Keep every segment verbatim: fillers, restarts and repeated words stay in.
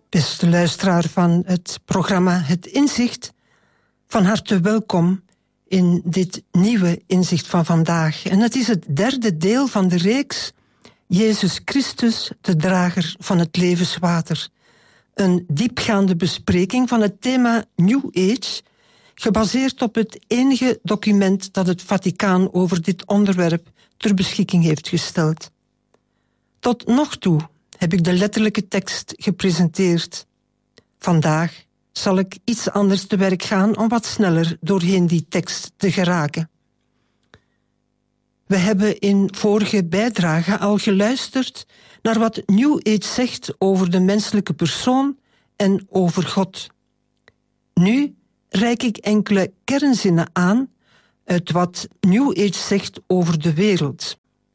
Beste luisteraar van het programma Het Inzicht, van harte welkom in dit nieuwe inzicht van vandaag. En het is het derde deel van de reeks Jezus Christus, de drager van het levenswater. Een diepgaande bespreking van het thema New Age, gebaseerd op het enige document dat het Vaticaan over dit onderwerp ter beschikking heeft gesteld. Tot nog toe heb ik de letterlijke tekst gepresenteerd. Vandaag zal ik iets anders te werk gaan om wat sneller doorheen die tekst te geraken. We hebben in vorige bijdragen al geluisterd naar wat New Age zegt over de menselijke persoon en over God. Nu reik ik enkele kernzinnen aan uit wat New Age zegt over de wereld.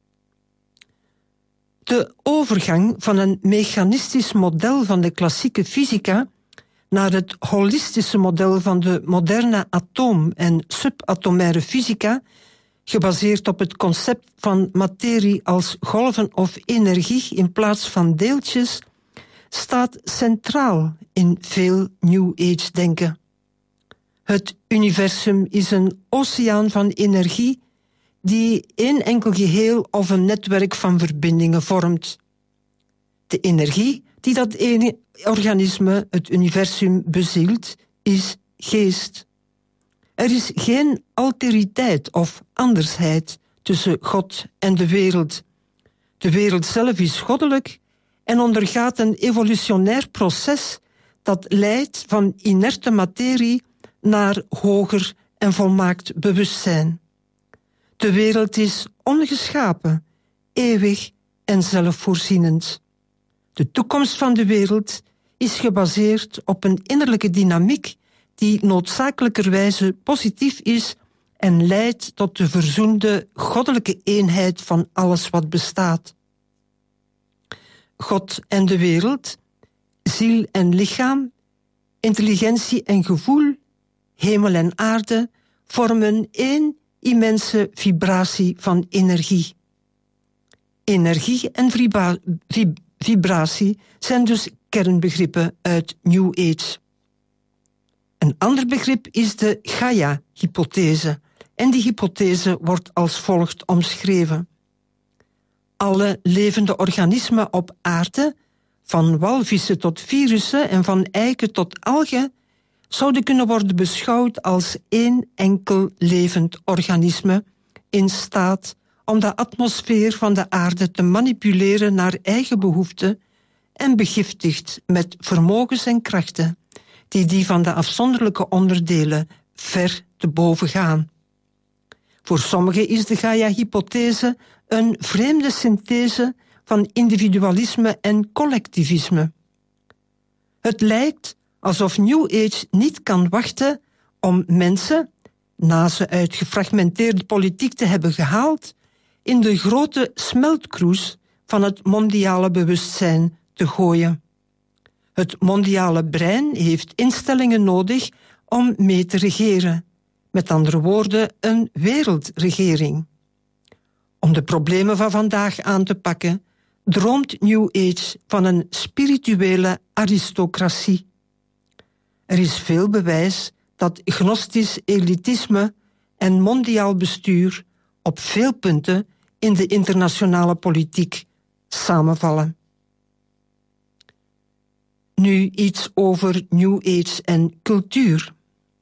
De overgang van een mechanistisch model van de klassieke fysica naar het holistische model van de moderne atoom- en subatomaire fysica, gebaseerd op het concept van materie als golven of energie in plaats van deeltjes, staat centraal in veel New Age-denken. Het universum is een oceaan van energie die één enkel geheel of een netwerk van verbindingen vormt. De energie die dat ene organisme, het universum, bezielt, is geest. Er is geen alteriteit of andersheid tussen God en de wereld. De wereld zelf is goddelijk en ondergaat een evolutionair proces dat leidt van inerte materie naar hoger en volmaakt bewustzijn. De wereld is ongeschapen, eeuwig en zelfvoorzienend. De toekomst van de wereld is gebaseerd op een innerlijke dynamiek die noodzakelijkerwijze positief is en leidt tot de verzoende goddelijke eenheid van alles wat bestaat. God en de wereld, ziel en lichaam, intelligentie en gevoel, hemel en aarde vormen één immense vibratie van energie. Energie en vibra- vib- vibratie zijn dus kernbegrippen uit New Age. Een ander begrip is de Gaia-hypothese, en die hypothese wordt als volgt omschreven. Alle levende organismen op aarde, van walvissen tot virussen en van eiken tot algen, zouden kunnen worden beschouwd als één enkel levend organisme in staat om de atmosfeer van de aarde te manipuleren naar eigen behoeften en begiftigd met vermogens en krachten die die van de afzonderlijke onderdelen ver te boven gaan. Voor sommigen is de Gaia-hypothese een vreemde synthese van individualisme en collectivisme. Het lijkt alsof New Age niet kan wachten om mensen, na ze uit gefragmenteerde politiek te hebben gehaald, in de grote smeltkroes van het mondiale bewustzijn te gooien. Het mondiale brein heeft instellingen nodig om mee te regeren. Met andere woorden, een wereldregering. Om de problemen van vandaag aan te pakken, droomt New Age van een spirituele aristocratie. Er is veel bewijs dat gnostisch elitisme en mondiaal bestuur op veel punten in de internationale politiek samenvallen. Nu iets over New Age en cultuur.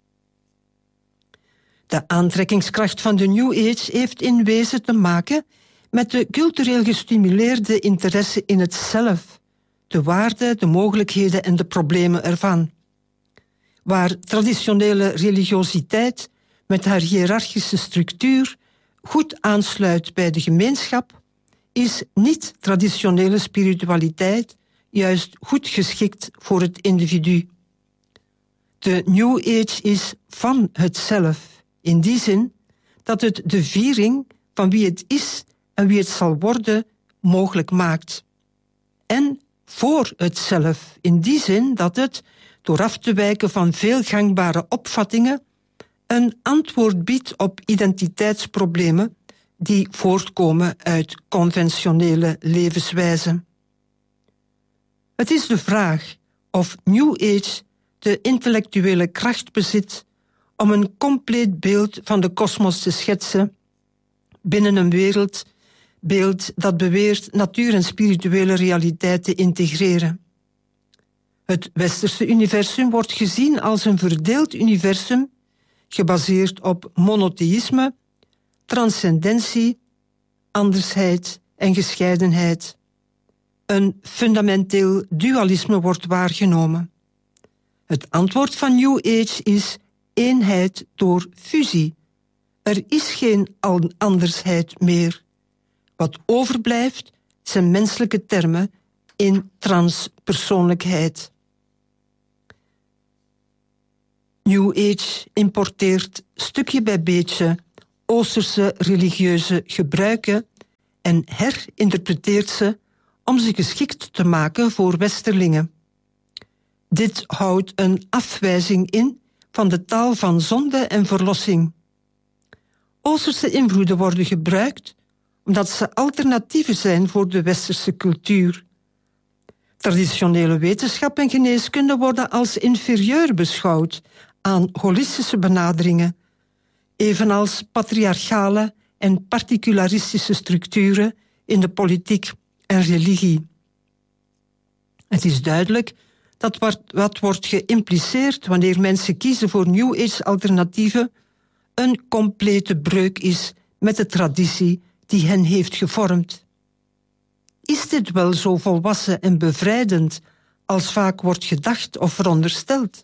De aantrekkingskracht van de New Age heeft in wezen te maken met de cultureel gestimuleerde interesse in het zelf, de waarde, de mogelijkheden en de problemen ervan. Waar traditionele religiositeit met haar hiërarchische structuur goed aansluit bij de gemeenschap, is niet-traditionele spiritualiteit juist goed geschikt voor het individu. De New Age is van het zelf, in die zin dat het de viering van wie het is en wie het zal worden mogelijk maakt. En voor het zelf, in die zin dat het, door af te wijken van veel gangbare opvattingen, een antwoord biedt op identiteitsproblemen die voortkomen uit conventionele levenswijzen. Het is de vraag of New Age de intellectuele kracht bezit om een compleet beeld van de kosmos te schetsen binnen een wereldbeeld dat beweert natuur en spirituele realiteit te integreren. Het westerse universum wordt gezien als een verdeeld universum gebaseerd op monotheïsme, transcendentie, andersheid en gescheidenheid. Een fundamenteel dualisme wordt waargenomen. Het antwoord van New Age is eenheid door fusie. Er is geen andersheid meer. Wat overblijft zijn menselijke termen in transpersoonlijkheid. New Age importeert stukje bij beetje Oosterse religieuze gebruiken en herinterpreteert ze om ze geschikt te maken voor westerlingen. Dit houdt een afwijzing in van de taal van zonde en verlossing. Oosterse invloeden worden gebruikt omdat ze alternatieven zijn voor de westerse cultuur. Traditionele wetenschap en geneeskunde worden als inferieur beschouwd aan holistische benaderingen, evenals patriarchale en particularistische structuren in de politiek en religie. Het is duidelijk dat wat, wat wordt geïmpliceerd wanneer mensen kiezen voor New Age alternatieven een complete breuk is met de traditie die hen heeft gevormd. Is dit wel zo volwassen en bevrijdend als vaak wordt gedacht of verondersteld?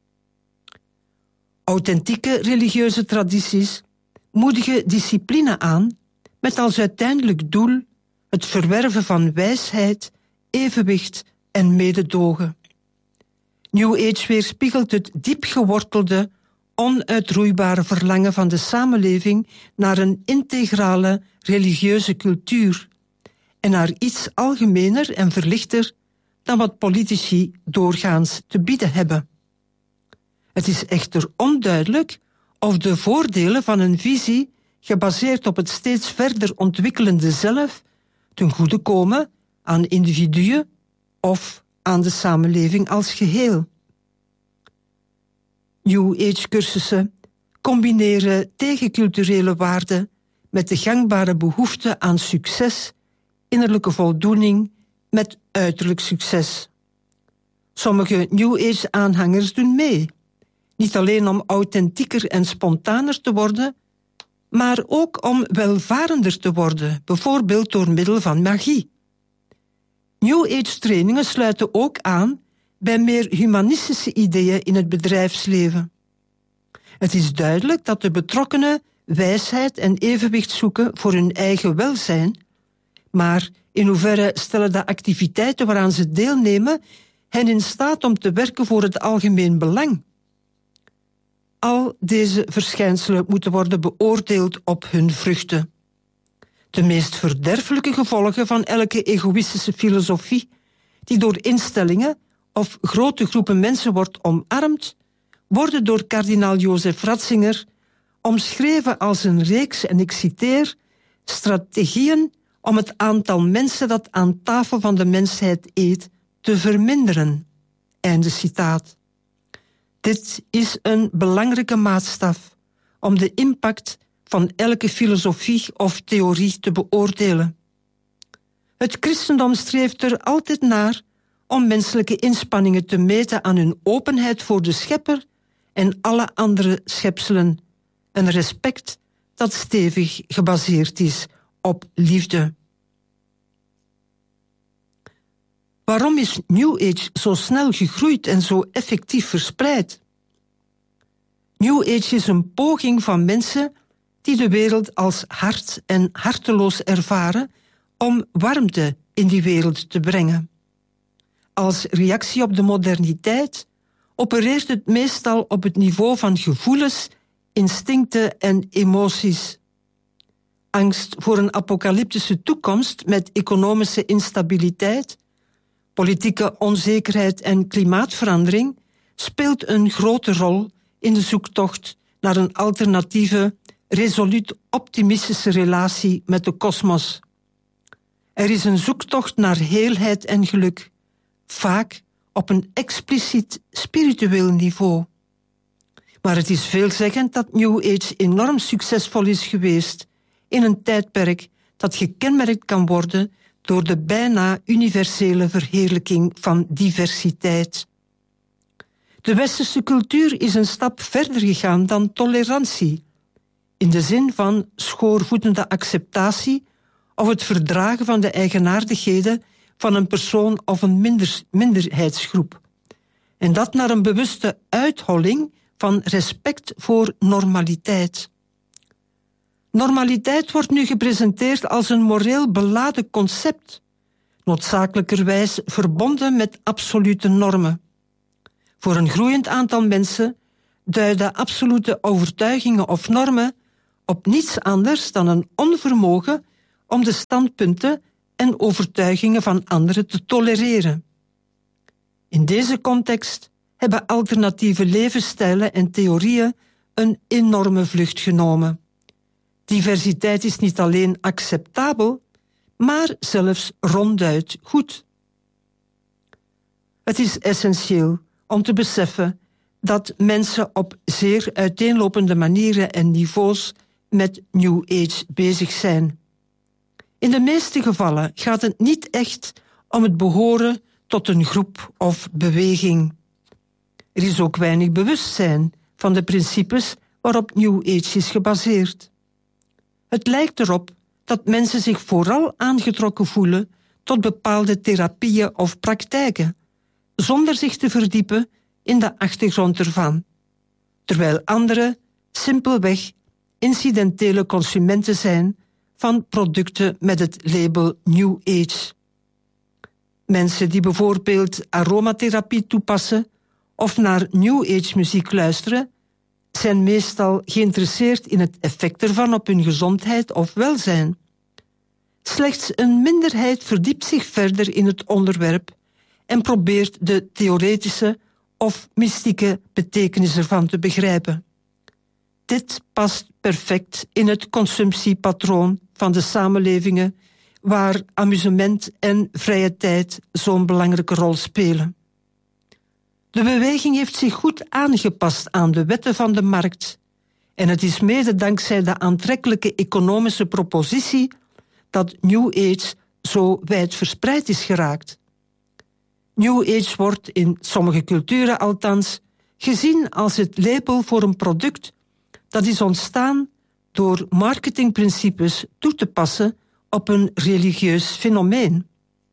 Authentieke religieuze tradities moedigen discipline aan met als uiteindelijk doel het verwerven van wijsheid, evenwicht en mededogen. New Age weerspiegelt het diep gewortelde, onuitroeibare verlangen van de samenleving naar een integrale religieuze cultuur en naar iets algemener en verlichter dan wat politici doorgaans te bieden hebben. Het is echter onduidelijk of de voordelen van een visie gebaseerd op het steeds verder ontwikkelende zelf ten goede komen aan individuen of aan de samenleving als geheel. New Age cursussen combineren tegenculturele waarden met de gangbare behoefte aan succes, innerlijke voldoening met uiterlijk succes. Sommige New Age aanhangers doen mee, niet alleen om authentieker en spontaner te worden, maar ook om welvarender te worden, bijvoorbeeld door middel van magie. New Age trainingen sluiten ook aan bij meer humanistische ideeën in het bedrijfsleven. Het is duidelijk dat de betrokkenen wijsheid en evenwicht zoeken voor hun eigen welzijn, maar in hoeverre stellen de activiteiten waaraan ze deelnemen hen in staat om te werken voor het algemeen belang? Al deze verschijnselen moeten worden beoordeeld op hun vruchten. De meest verderfelijke gevolgen van elke egoïstische filosofie, die door instellingen of grote groepen mensen wordt omarmd, worden door kardinaal Jozef Ratzinger omschreven als een reeks, en ik citeer, strategieën om het aantal mensen dat aan tafel van de mensheid eet te verminderen. Einde citaat. Dit is een belangrijke maatstaf om de impact van elke filosofie of theorie te beoordelen. Het christendom streeft er altijd naar om menselijke inspanningen te meten aan hun openheid voor de schepper en alle andere schepselen. Een respect dat stevig gebaseerd is op liefde. Waarom is New Age zo snel gegroeid en zo effectief verspreid? New Age is een poging van mensen die de wereld als hard en harteloos ervaren om warmte in die wereld te brengen. Als reactie op de moderniteit opereert het meestal op het niveau van gevoelens, instincten en emoties. Angst voor een apocalyptische toekomst met economische instabiliteit, politieke onzekerheid en klimaatverandering speelt een grote rol in de zoektocht naar een alternatieve, resoluut optimistische relatie met de kosmos. Er is een zoektocht naar heelheid en geluk, vaak op een expliciet spiritueel niveau. Maar het is veelzeggend dat New Age enorm succesvol is geweest in een tijdperk dat gekenmerkt kan worden door de bijna universele verheerlijking van diversiteit. De westerse cultuur is een stap verder gegaan dan tolerantie, in de zin van schoorvoetende acceptatie of het verdragen van de eigenaardigheden van een persoon of een minder, minderheidsgroep. En dat naar een bewuste uitholling van respect voor normaliteit. Normaliteit wordt nu gepresenteerd als een moreel beladen concept, noodzakelijkerwijs verbonden met absolute normen. Voor een groeiend aantal mensen duiden absolute overtuigingen of normen op niets anders dan een onvermogen om de standpunten en overtuigingen van anderen te tolereren. In deze context hebben alternatieve levensstijlen en theorieën een enorme vlucht genomen. Diversiteit is niet alleen acceptabel, maar zelfs ronduit goed. Het is essentieel om te beseffen dat mensen op zeer uiteenlopende manieren en niveaus met New Age bezig zijn. In de meeste gevallen gaat het niet echt om het behoren tot een groep of beweging. Er is ook weinig bewustzijn van de principes waarop New Age is gebaseerd. Het lijkt erop dat mensen zich vooral aangetrokken voelen tot bepaalde therapieën of praktijken, zonder zich te verdiepen in de achtergrond ervan, terwijl anderen simpelweg incidentele consumenten zijn van producten met het label New Age. Mensen die bijvoorbeeld aromatherapie toepassen of naar New Age muziek luisteren, zijn meestal geïnteresseerd in het effect ervan op hun gezondheid of welzijn. Slechts een minderheid verdiept zich verder in het onderwerp en probeert de theoretische of mystieke betekenis ervan te begrijpen. Dit past perfect in het consumptiepatroon van de samenlevingen waar amusement en vrije tijd zo'n belangrijke rol spelen. De beweging heeft zich goed aangepast aan de wetten van de markt en het is mede dankzij de aantrekkelijke economische propositie dat New Age zo wijd verspreid is geraakt. New Age wordt, in sommige culturen althans, gezien als het label voor een product dat is ontstaan door marketingprincipes toe te passen op een religieus fenomeen.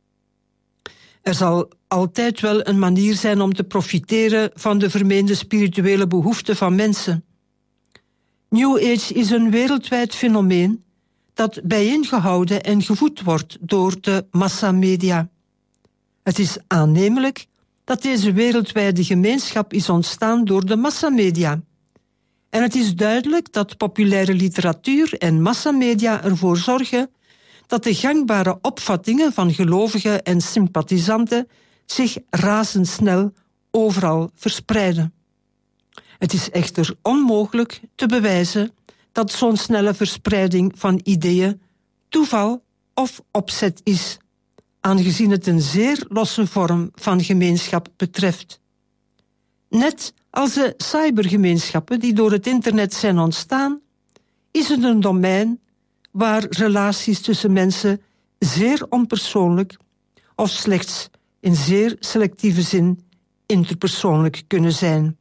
Er zal altijd wel een manier zijn om te profiteren van de vermeende spirituele behoeften van mensen. New Age is een wereldwijd fenomeen dat bijeengehouden en gevoed wordt door de massamedia. Het is aannemelijk dat deze wereldwijde gemeenschap is ontstaan door de massamedia. En het is duidelijk dat populaire literatuur en massamedia ervoor zorgen dat de gangbare opvattingen van gelovigen en sympathisanten zich razendsnel overal verspreiden. Het is echter onmogelijk te bewijzen dat zo'n snelle verspreiding van ideeën toeval of opzet is, aangezien het een zeer losse vorm van gemeenschap betreft. Net als de cybergemeenschappen die door het internet zijn ontstaan, is het een domein waar relaties tussen mensen zeer onpersoonlijk of slechts in zeer selectieve zin interpersoonlijk kunnen zijn.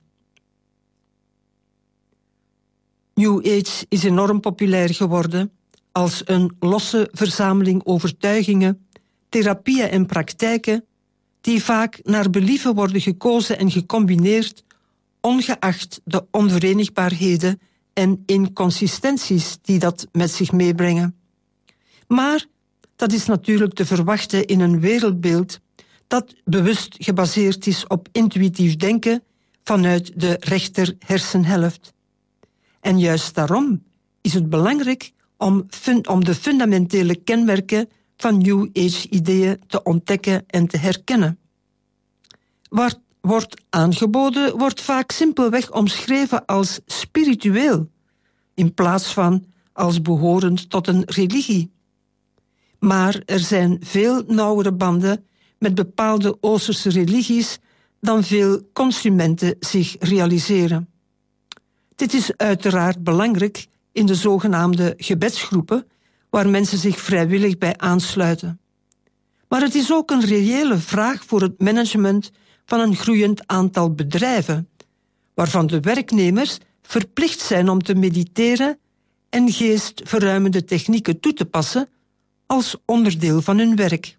New Age is enorm populair geworden als een losse verzameling overtuigingen, therapieën en praktijken die vaak naar believen worden gekozen en gecombineerd, ongeacht de onverenigbaarheden en inconsistenties die dat met zich meebrengen. Maar dat is natuurlijk te verwachten in een wereldbeeld dat bewust gebaseerd is op intuïtief denken vanuit de rechter hersenhelft. En juist daarom is het belangrijk om, fun- om de fundamentele kenmerken van New Age-ideeën te ontdekken en te herkennen. Wat wordt aangeboden, wordt vaak simpelweg omschreven als spiritueel, in plaats van als behorend tot een religie. Maar er zijn veel nauwere banden met bepaalde Oosterse religies dan veel consumenten zich realiseren. Dit is uiteraard belangrijk in de zogenaamde gebedsgroepen, waar mensen zich vrijwillig bij aansluiten. Maar het is ook een reële vraag voor het management van een groeiend aantal bedrijven, waarvan de werknemers verplicht zijn om te mediteren en geestverruimende technieken toe te passen als onderdeel van hun werk.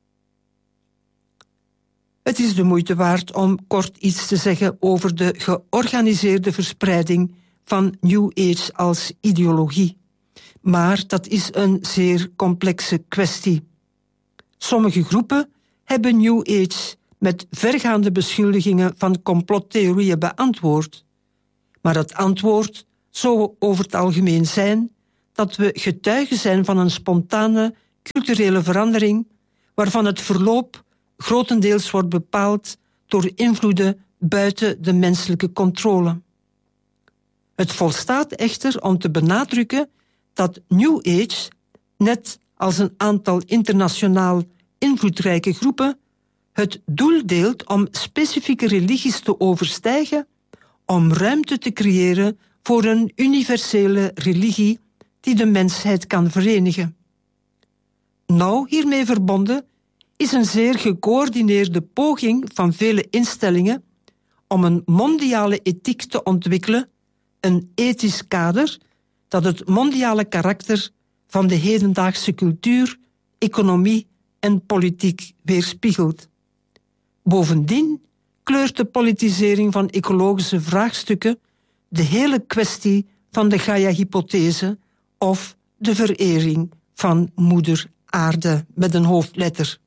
Het is de moeite waard om kort iets te zeggen over de georganiseerde verspreiding van New Age als ideologie. Maar dat is een zeer complexe kwestie. Sommige groepen hebben New Age met vergaande beschuldigingen van complottheorieën beantwoord. Maar het antwoord zou over het algemeen zijn dat we getuigen zijn van een spontane culturele verandering, waarvan het verloop grotendeels wordt bepaald door invloeden buiten de menselijke controle. Het volstaat echter om te benadrukken dat New Age, net als een aantal internationaal invloedrijke groepen, het doel deelt om specifieke religies te overstijgen, om ruimte te creëren voor een universele religie die de mensheid kan verenigen. Nauw hiermee verbonden is een zeer gecoördineerde poging van vele instellingen om een mondiale ethiek te ontwikkelen, een ethisch kader dat het mondiale karakter van de hedendaagse cultuur, economie en politiek weerspiegelt. Bovendien kleurt de politisering van ecologische vraagstukken de hele kwestie van de Gaia-hypothese of de verering van moeder aarde met een hoofdletter.